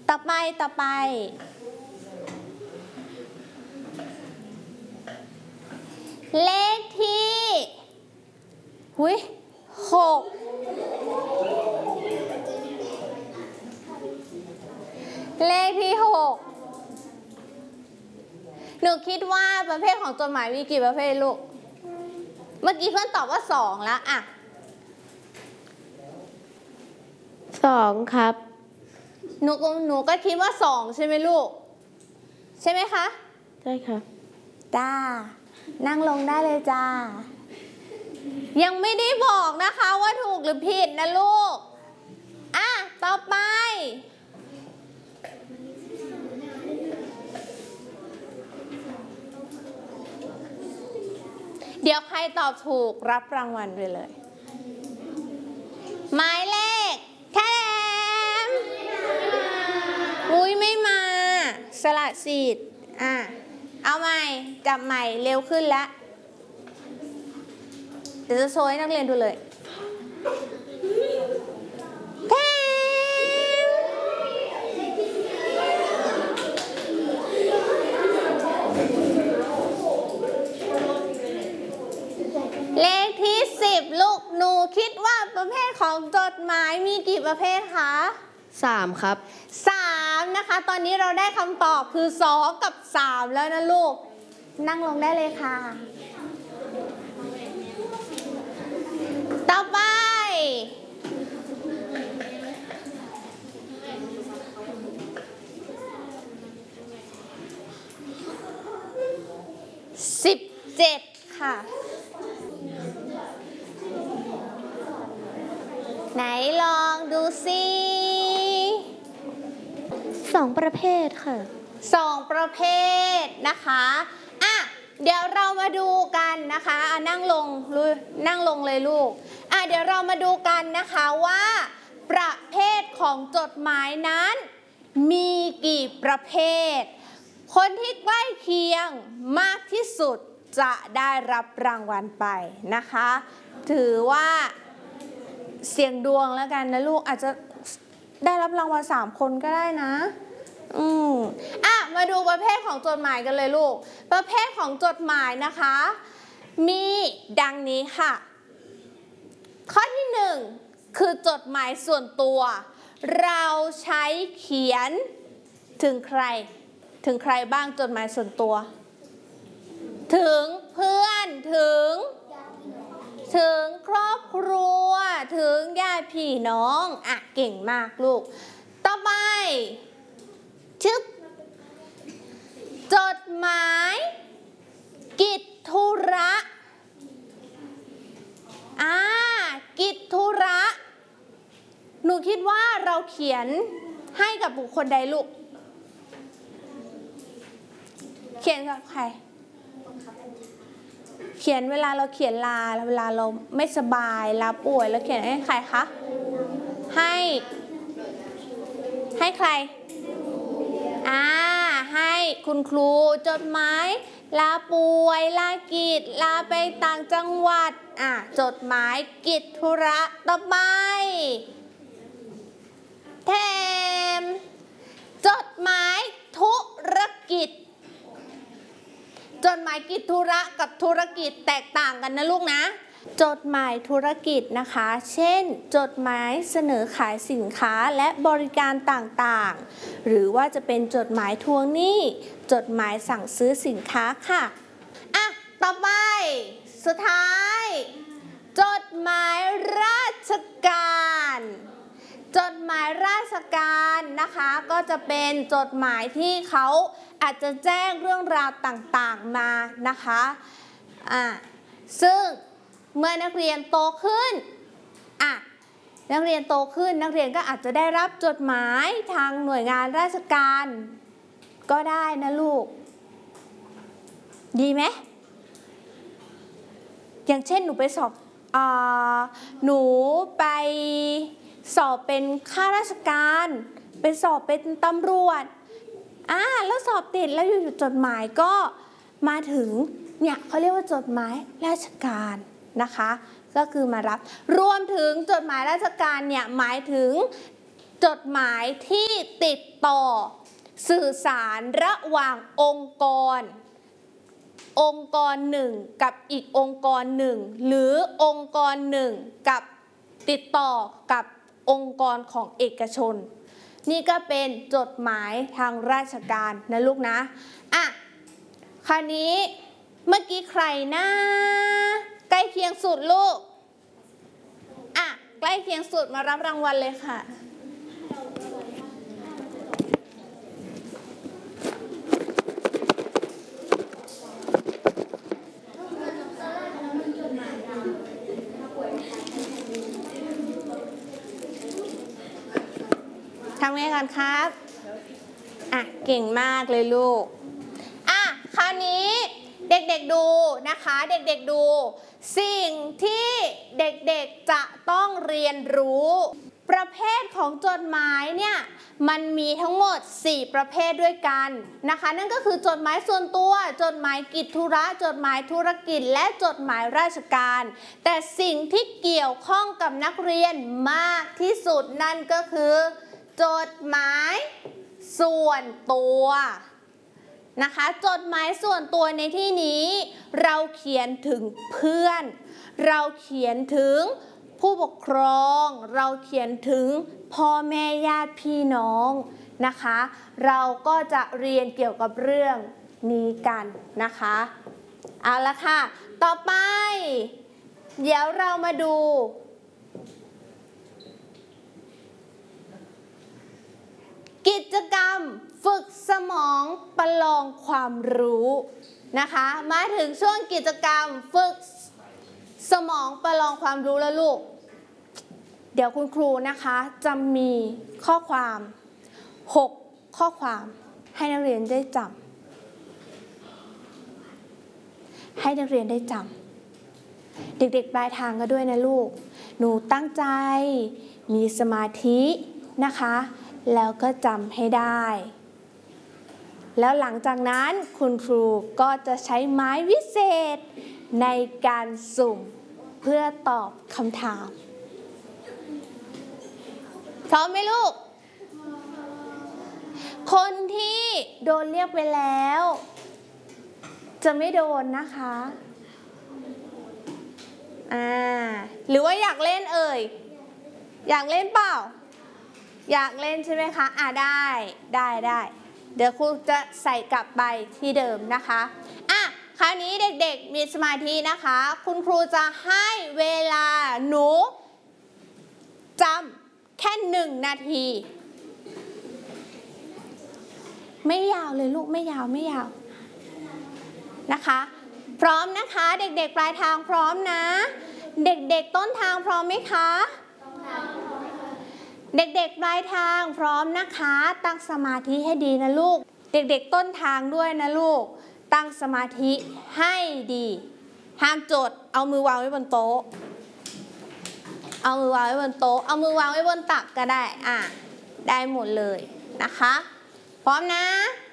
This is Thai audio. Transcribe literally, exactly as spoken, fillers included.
ต่อไปต่อไปเลขที่หุยหกเลขที่หกหนูคิดว่าประเภทของจดหมายมีกี่ประเภทลูกเมื่อกี้เพื่อนตอบว่าสองแล้วอะสองครับหนูหนูก็คิดว่าสองใช่ไหมลูกใช่ไหมคะใช่ค่ะจ้านั่งลงได้เลยจ้ายังไม่ได้บอกนะคะว่าถูกหรือผิดนะลูกอ่ะต่อไปเดี๋ยวใครตอบถูกรับรางวัลไปเลยหมายเลขแทมอุ้ยไม่มาสละสิทธิ์อ่ะเอาใหม่จับใหม่เร็วขึ้นแล้วเดี๋ยวจะโชว์ให้นักเรียนดูเลยแทมเลขที่สิบลูกหนูคิดว่าประเภทของจดหมายมีกี่ประเภทคะสามครับสามนะคะตอนนี้เราได้คำตอบคือสองกับสามแล้วนะลูกนั่งลงได้เลยค่ะต่อไปสิบเจ็ดค่ะไหนลองดูสิสองประเภทค่ะสองประเภทนะคะอ่ะเดี๋ยวเรามาดูกันนะคะอ่ะนั่งลงเลยนั่งลงเลยลูกอ่ะเดี๋ยวเรามาดูกันนะคะว่าประเภทของจดหมายนั้นมีกี่ประเภทคนที่ใกล้เคียงมากที่สุดจะได้รับรางวัลไปนะคะถือว่าเสี่ยงดวงแล้วกันนะลูกอาจจะได้รับรางวัลสามคนก็ได้นะอืมอ่ะมาดูประเภทของจดหมายกันเลยลูกประเภทของจดหมายนะคะมีดังนี้ค่ะข้อที่หนึ่งคือจดหมายส่วนตัวเราใช้เขียนถึงใครถึงใครบ้างจดหมายส่วนตัวถึงเพื่อนถึงถึงครอบครัวถึงญาติพี่น้องอ่ะเก่งมากลูกต่อไปชึบจดหมายกิจธุระอ่ากิจธุระหนูคิดว่าเราเขียนให้กับบุคคลใดลูกเขียนกับใครเขียนเวลาเราเขียนลาเวลาเราไม่สบายลาป่วยเราเขียนให้ใครคะให้ให้ใครอ่าให้คุณครูจดหมายลาป่วยลากิจลาไปต่างจังหวัดอ่ะจดหมายกิจธุระต่อไปแถมจดหมายธุรกิจจดหมายกิจธุระกับธุรกิจแตกต่างกันนะลูกนะจดหมายธุรกิจนะคะเช่นจดหมายเสนอขายสินค้าและบริการต่างๆหรือว่าจะเป็นจดหมายทวงหนี้จดหมายสั่งซื้อสินค้าค่ะอ่ะต่อไปสุดท้ายจดหมายราชการจดหมายราชการนะคะก็จะเป็นจดหมายที่เขาอาจจะแจ้งเรื่องราวต่างๆมานะคะอ่ะซึ่งเมื่อนักเรียนโตขึ้นอ่ะนักเรียนโตขึ้นนักเรียนก็อาจจะได้รับจดหมายทางหน่วยงานราชการก็ได้นะลูกดีไหมอย่างเช่นหนูไปสอบอ่าหนูไปสอบเป็นข้าราชการไปสอบเป็นตำรวจอ่าแล้วสอบติดแล้วอยู่ๆจดหมายก็มาถึงเนี่ยเขาเรียกว่าจดหมายราชการนะคะก็คือมารับรวมถึงจดหมายราชการเนี่ยหมายถึงจดหมายที่ติดต่อสื่อสารระหว่างองค์กรองค์กรหนึ่งกับอีกองค์กรหนึ่งหรือองค์กรหนึ่งกับติดต่อกับองค์กรของเอกชนนี่ก็เป็นจดหมายทางราชการนะลูกนะอ่ะคราวนี้เมื่อกี้ใครนะใกล้เคียงสุดลูกอ่ะใกล้เคียงสุดมารับรางวัลเลยค่ะทำไงกันครับอ่ะเก่งมากเลยลูกอ่ะคราวนี้เด็กๆดูนะคะเด็กๆดูสิ่งที่เด็กๆจะต้องเรียนรู้ประเภทของจดหมายเนี่ยมันมีทั้งหมดสี่ประเภทด้วยกันนะคะนั่นก็คือจดหมายส่วนตัวจดหมายกิจธุระจดหมายธุรกิจและจดหมายราชการแต่สิ่งที่เกี่ยวข้องกับนักเรียนมากที่สุดนั่นก็คือจดหมายส่วนตัวนะคะจดหมายส่วนตัวในที่นี้เราเขียนถึงเพื่อนเราเขียนถึงผู้ปกครองเราเขียนถึงพ่อแม่ญาติพี่น้องนะคะเราก็จะเรียนเกี่ยวกับเรื่องนี้กันนะคะเอาละค่ะต่อไปเดี๋ยวเรามาดูกิจกรรมฝึกสมองประลองความรู้นะคะมาถึงช่วงกิจกรรมฝึกสมองประลองความรู้แล้วลูกเดี๋ยวคุณครูนะคะจะมีข้อความหกข้อความให้นักเรียนได้จำให้นักเรียนได้จำเด็กๆปลายทางก็ด้วยนะลูกหนูตั้งใจมีสมาธินะคะแล้วก็จำให้ได้แล้วหลังจากนั้นคุณครูก็จะใช้ไม้วิเศษในการสุ่มเพื่อตอบคำถามพร้อมไหมลูกคนที่โดนเรียกไปแล้วจะไม่โดนนะคะอ่าหรือว่าอยากเล่นเอ่ยอยากเล่นเปล่าอยากเล่นใช่ไหมคะอ่าได้ได้ได้เดี๋ยวครูจะใส่กลับไปที่เดิมนะคะอ่ะคราวนี้เด็กๆมีสมาธินะคะคุณครูจะให้เวลาหนูจำแค่หนึ่งนาทีไม่ยาวเลยลูกไม่ยาวไม่ยาวนะคะพร้อมนะคะเด็กๆปลายทางพร้อมนะเด็กๆต้นทางพร้อมไหมคะเด็กๆปลายทางพร้อมนะคะตั้งสมาธิให้ดีนะลูกเด็กๆต้นทางด้วยนะลูกตั้งสมาธิให้ดีห้ามจดเอามือวางไว้บนโต๊ะเอามือวางไว้บนโต๊ะเอามือวางไว้บนตักก็ได้อ่ะได้หมดเลยนะคะพร้อมนะ